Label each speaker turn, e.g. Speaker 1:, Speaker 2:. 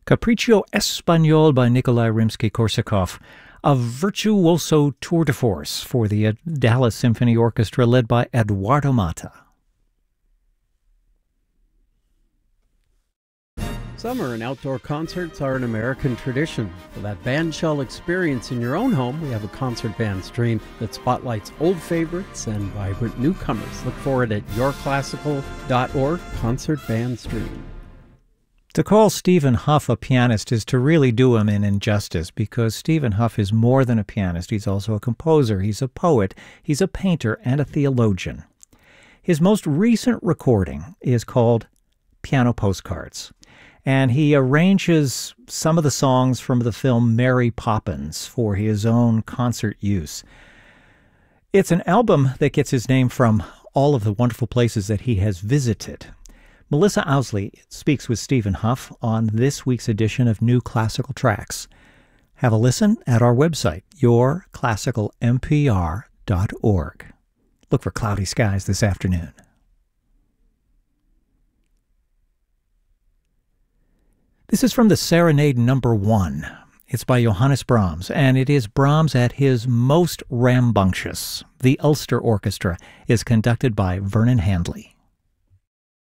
Speaker 1: Capriccio Espagnol by Nikolai Rimsky-Korsakov, a virtuoso tour de force for the Dallas Symphony Orchestra led by Eduardo Mata.
Speaker 2: Summer and outdoor concerts are an American tradition. For that bandshell experience in your own home, we have a concert band stream that spotlights old favorites and vibrant newcomers. Look for it at yourclassical.org, Concert Band Stream.
Speaker 1: To call Stephen Hough a pianist is to really do him an injustice, because Stephen Hough is more than a pianist. He's also a composer, he's a poet, he's a painter, and a theologian. His most recent recording is called Piano Postcards, and he arranges some of the songs from the film Mary Poppins for his own concert use. It's an album that gets his name from all of the wonderful places that he has visited. Melissa Owsley speaks with Stephen Hough on this week's edition of New Classical Tracks. Have a listen at our website, yourclassicalmpr.org. Look for cloudy skies this afternoon. This is from the Serenade No. 1. It's by Johannes Brahms, and it is Brahms at his most rambunctious. The Ulster Orchestra is conducted by Vernon Handley.